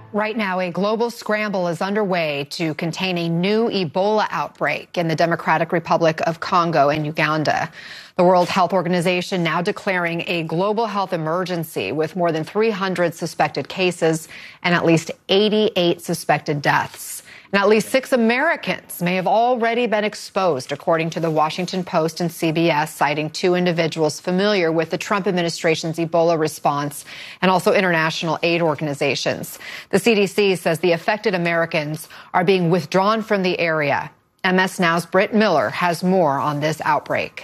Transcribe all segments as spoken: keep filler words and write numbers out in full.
Right now, a global scramble is underway to contain a new Ebola outbreak in the Democratic Republic of Congo and Uganda. The World Health Organization now declaring a global health emergency with more than three hundred suspected cases and at least eighty-eight suspected deaths. And at least six Americans may have already been exposed, according to the Washington Post and C B S, citing two individuals familiar with the Trump administration's Ebola response and also international aid organizations. The C D C says the affected Americans are being withdrawn from the area. M S Now's Britt Miller has more on this outbreak.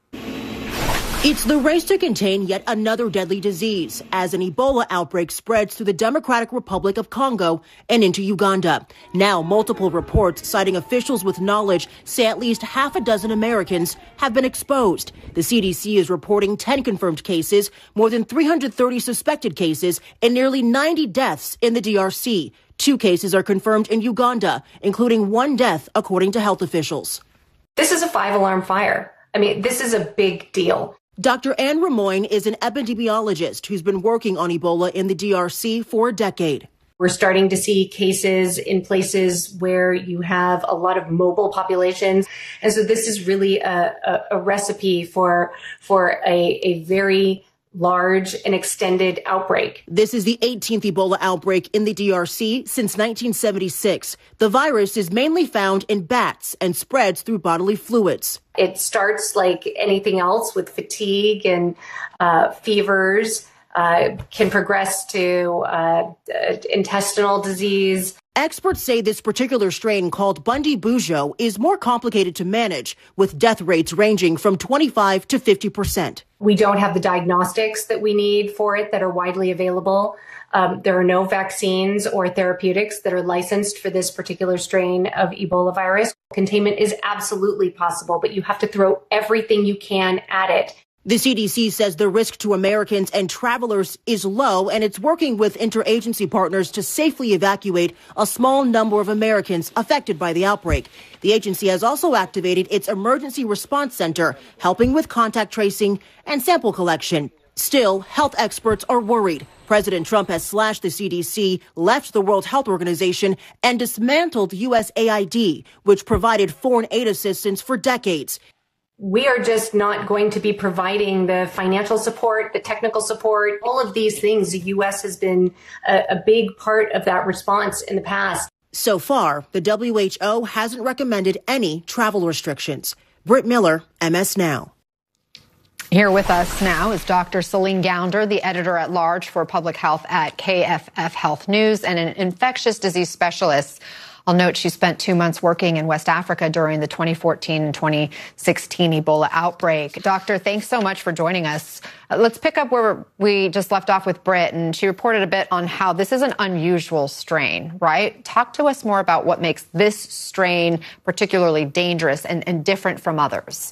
It's the race to contain yet another deadly disease as an Ebola outbreak spreads through the Democratic Republic of Congo and into Uganda. Now, multiple reports citing officials with knowledge say at least half a dozen Americans have been exposed. The C D C is reporting ten confirmed cases, more than three hundred thirty suspected cases, and nearly ninety deaths in the D R C. Two cases are confirmed in Uganda, including one death, according to health officials. This is a five-alarm fire. I mean, this is a big deal. Doctor Anne Ramoyne is an epidemiologist who's been working on Ebola in the D R C for a decade. We're starting to see cases in places where you have a lot of mobile populations. And so this is really a, a, a recipe for, for a, a very large and extended outbreak. This is the eighteenth Ebola outbreak in the D R C since nineteen seventy-six. The virus is mainly found in bats and spreads through bodily fluids. It starts like anything else with fatigue and uh, fevers, uh, can progress to uh, uh, intestinal disease. Experts say this particular strain, called Bundibugyo, is more complicated to manage, with death rates ranging from twenty-five to fifty percent. We don't have the diagnostics that we need for it that are widely available. Um, there are no vaccines or therapeutics that are licensed for this particular strain of Ebola virus. Containment is absolutely possible, but you have to throw everything you can at it. The C D C says the risk to Americans and travelers is low, and it's working with interagency partners to safely evacuate a small number of Americans affected by the outbreak. The agency has also activated its emergency response center, helping with contact tracing and sample collection. Still, health experts are worried. President Trump has slashed the C D C, left the World Health Organization, and dismantled U S A I D, which provided foreign aid assistance for decades. We are just not going to be providing the financial support, the technical support, all of these things. The U S has been a, a big part of that response in the past. So far, the W H O hasn't recommended any travel restrictions. Britt Miller, M S Now. Here with us now is Doctor Celine Gounder, the editor-at-large for public health at K F F Health News and an infectious disease specialist. I'll note she spent two months working in West Africa during the twenty fourteen and twenty sixteen Ebola outbreak. Doctor, thanks so much for joining us. Uh, let's pick up where we just left off with Britt, and she reported a bit on how this is an unusual strain, right? Talk to us more about what makes this strain particularly dangerous and, and different from others.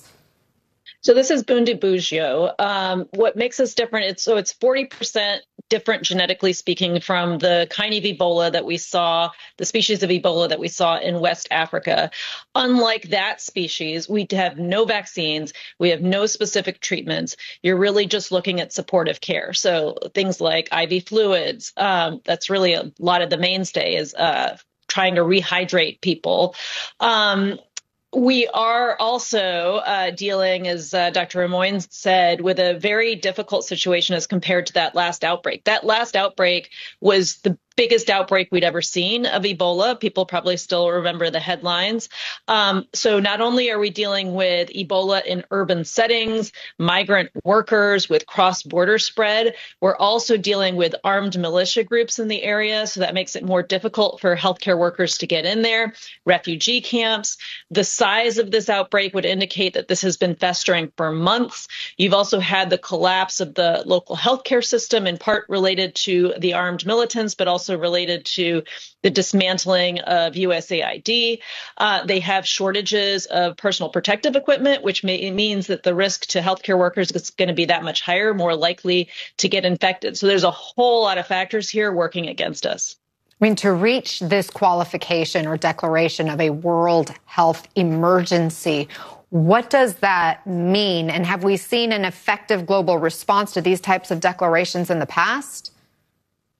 So this is Bundibugyo. Um, what makes us different, it's, so it's forty percent different genetically speaking from the kind of Ebola that we saw, the species of Ebola that we saw in West Africa. Unlike that species, we have no vaccines. We have no specific treatments. You're really just looking at supportive care. So things like I V fluids, um, that's really a lot of the mainstay is uh, trying to rehydrate people. Um, We are also uh, dealing, as uh, Doctor Ramoyne said, with a very difficult situation as compared to that last outbreak. That last outbreak was the biggest outbreak we'd ever seen of Ebola. People probably still remember the headlines. Um, so not only are we dealing with Ebola in urban settings, migrant workers with cross-border spread, we're also dealing with armed militia groups in the area. So that makes it more difficult for healthcare workers to get in there, refugee camps. The size of this outbreak would indicate that this has been festering for months. You've also had the collapse of the local healthcare system, in part related to the armed militants, but also related to the dismantling of U S A I D. Uh, they have shortages of personal protective equipment, which may, means that the risk to healthcare workers is going to be that much higher, more likely to get infected. So there's a whole lot of factors here working against us. I mean, to reach this qualification or declaration of a world health emergency, what does that mean? And have we seen an effective global response to these types of declarations in the past?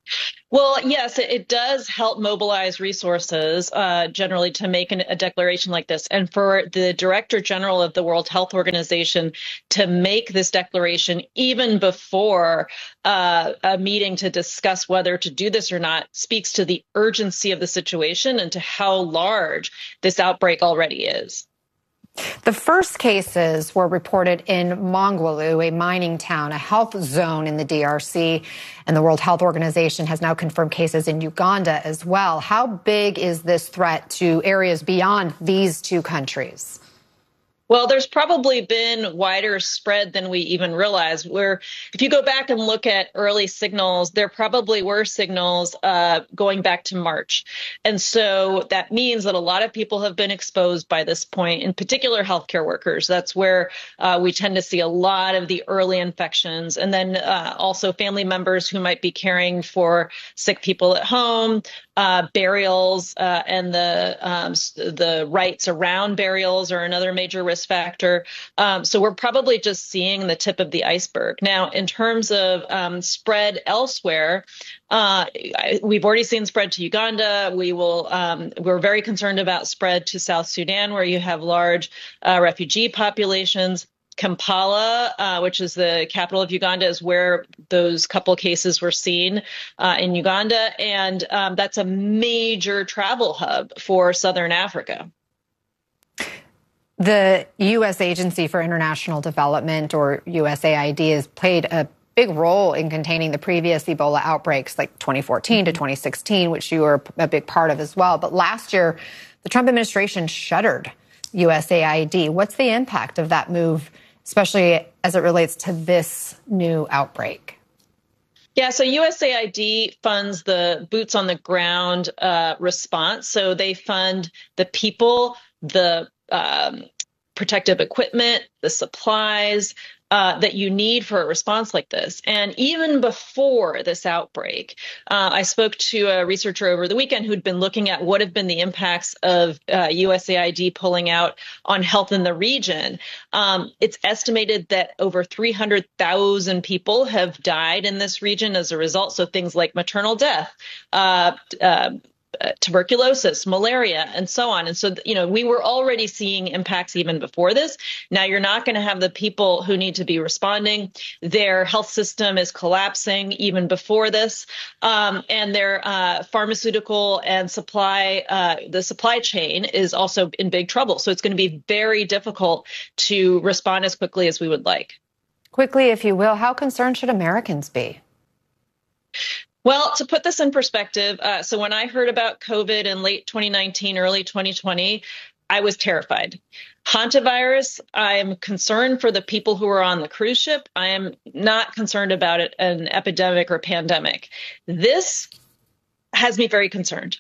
Well, yes, it, it does help mobilize resources uh, generally to make an, a declaration like this. And for the Director General of the World Health Organization to make this declaration even before uh, a meeting to discuss whether to do this or not speaks to the urgency of the situation and to how large this outbreak already is. The first cases were reported in Mongwalu, a mining town, a health zone in the D R C, and the World Health Organization has now confirmed cases in Uganda as well. How big is this threat to areas beyond these two countries? Well, there's probably been wider spread than we even realize. Where if you go back and look at early signals, there probably were signals uh, going back to March. And so that means that a lot of people have been exposed by this point, in particular healthcare workers. That's where uh, we tend to see a lot of the early infections. And then uh, also family members who might be caring for sick people at home, uh, burials uh, and the um, the rites around burials are another major risk factor. Um, so we're probably just seeing the tip of the iceberg. Now, in terms of um, spread elsewhere, uh, we've already seen spread to Uganda. We will. Um, we're very concerned about spread to South Sudan, where you have large uh, refugee populations. Kampala, uh, which is the capital of Uganda, is where those couple cases were seen uh, in Uganda. And um, that's a major travel hub for Southern Africa. The U S Agency for International Development, or U S A I D, has played a big role in containing the previous Ebola outbreaks like twenty fourteen to twenty sixteen, which you were a big part of as well. But last year, the Trump administration shuttered U S A I D. What's the impact of that move, especially as it relates to this new outbreak? Yeah, so U S A I D funds the boots on the ground uh, response. So they fund the people, the um, protective equipment, the supplies uh, that you need for a response like this. And even before this outbreak, uh, I spoke to a researcher over the weekend who'd been looking at what have been the impacts of uh, U S A I D pulling out on health in the region. Um, it's estimated that over three hundred thousand people have died in this region as a result. So things like maternal death, uh, uh, Uh, tuberculosis, malaria, and so on. And so, you know, we were already seeing impacts even before this. Now, you're not going to have the people who need to be responding. Their health system is collapsing even before this. Um, and their uh, pharmaceutical and supply, uh, the supply chain is also in big trouble. So it's going to be very difficult to respond as quickly as we would like. Quickly, if you will, how concerned should Americans be? Well, to put this in perspective, uh, so when I heard about COVID in late twenty nineteen, early twenty twenty, I was terrified. Hantavirus, I am concerned for the people who are on the cruise ship. I am not concerned about it, an epidemic or pandemic. This has me very concerned.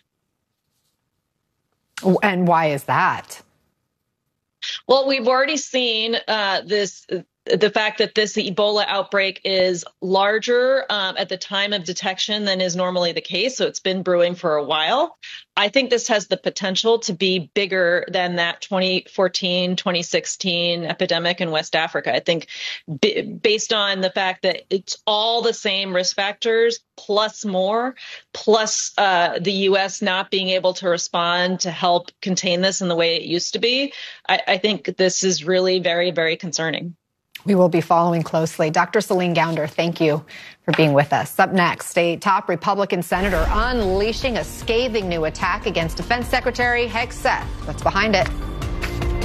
And why is that? Well, we've already seen uh, this. The fact that this Ebola outbreak is larger um, at the time of detection than is normally the case. So it's been brewing for a while. I think this has the potential to be bigger than that twenty fourteen, twenty sixteen epidemic in West Africa. I think b- based on the fact that it's all the same risk factors plus more, plus uh, the U S not being able to respond to help contain this in the way it used to be, I, I think this is really very, very concerning. We will be following closely. Doctor Celine Gounder, thank you for being with us. Up next, a top Republican senator unleashing a scathing new attack against Defense Secretary Hegseth. What's behind it?